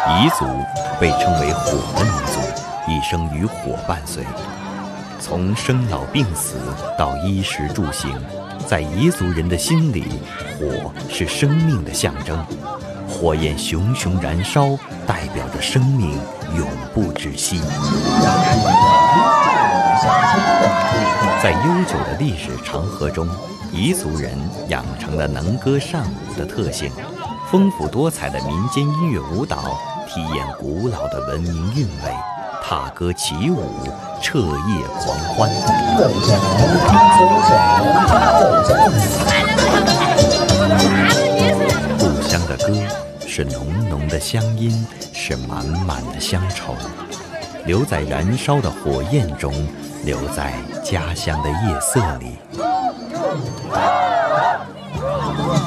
彝族被称为火的民族，一生与火伴随。从生老病死到衣食住行，在彝族人的心里，火是生命的象征。火焰熊熊燃烧，代表着生命永不止息。在悠久的历史长河中，彝族人养成了能歌善舞的特性，丰富多彩的民间音乐舞蹈体验古老的文明韵味，踏歌起舞，彻夜狂欢。故乡的歌是浓浓的乡音，是满满的乡愁，留在燃烧的火焰中，留在家乡的夜色里。